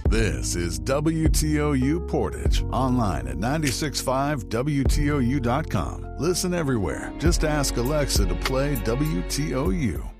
This is WTOU Portage, online at 965WTOU.com. Listen everywhere. Just ask Alexa to play WTOU.